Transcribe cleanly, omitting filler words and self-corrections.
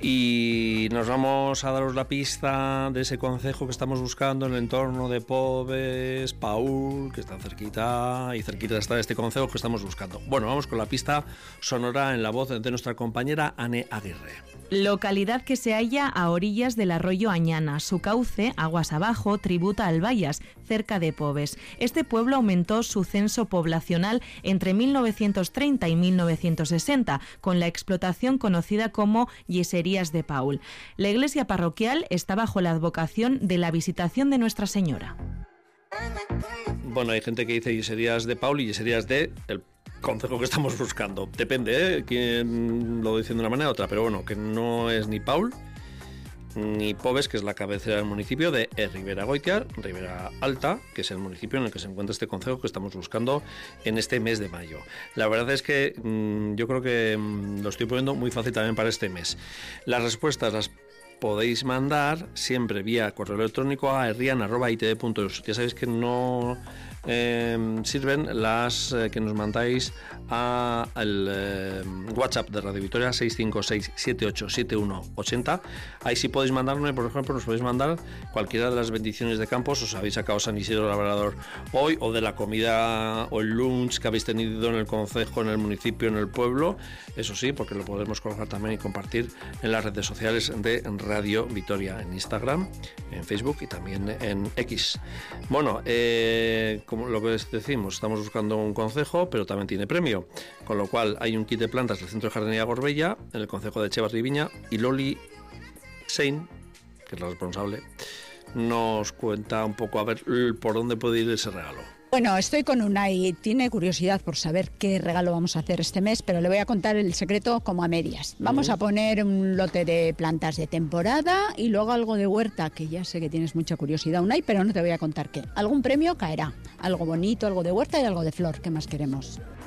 Y nos vamos a daros la pista de ese concejo que estamos buscando en el entorno de Pobes, Paúl, que está cerquita, y cerquita está este concejo que estamos buscando. Bueno, vamos con la pista sonora en la voz de nuestra compañera Ane Aguirre. Localidad que se halla a orillas del arroyo Añana. Su cauce, aguas abajo, tributa al Bayas, cerca de Pobes. Este pueblo aumentó su censo poblacional entre 1930 y 1960, con la explotación conocida como Yeserías de Paúl. La iglesia parroquial está bajo la advocación de la Visitación de Nuestra Señora. Bueno, hay gente que dice Yeserías de Paúl y Yeserías de el concejo que estamos buscando. Depende, quién lo dice de una manera u otra, pero bueno, que no es ni Paúl ni Pobes, que es la cabecera del municipio, de Ribera Goitiar, Ribera Alta, que es el municipio en el que se encuentra este concejo que estamos buscando en este mes de mayo. La verdad es que yo creo que lo estoy poniendo muy fácil también para este mes. Las respuestas las podéis mandar siempre vía correo electrónico a herrian@itv.eus. Ya sabéis que no sirven las que nos mandáis al WhatsApp de Radio Vitoria 656787180. Ahí sí podéis mandarme, por ejemplo, nos podéis mandar cualquiera de las bendiciones de campos. Os habéis sacado San Isidro Labrador hoy, o de la comida o el lunch que habéis tenido en el concejo, en el municipio, en el pueblo. Eso sí, porque lo podemos colocar también y compartir en las redes sociales de Radio Vitoria, en Instagram, en Facebook y también en X. Bueno, como lo que decimos, estamos buscando un concejo, pero también tiene premio, con lo cual hay un kit de plantas del Centro de Jardinería Gorbella, en el concejo de Echevarri y Viña, y Loli Sein, que es la responsable, nos cuenta un poco a ver por dónde puede ir ese regalo. Bueno, estoy con Unai, tiene curiosidad por saber qué regalo vamos a hacer este mes, pero le voy a contar el secreto como a medias. Vamos a poner un lote de plantas de temporada y luego algo de huerta, que ya sé que tienes mucha curiosidad, Unai, pero no te voy a contar qué. Algún premio caerá, algo bonito, algo de huerta y algo de flor, ¿qué más queremos?